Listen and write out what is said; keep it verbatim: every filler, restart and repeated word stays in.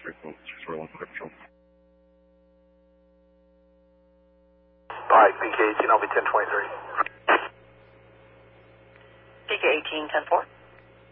Pike, P K eighteen, I'll be ten twenty-three. P K eighteen, ten four.